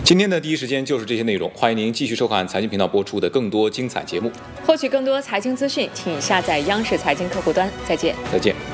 今天的第一时间就是这些内容，欢迎您继续收看财经频道播出的更多精彩节目。 获取更多财经资讯，请下载央视财经客户端。再见。 再见。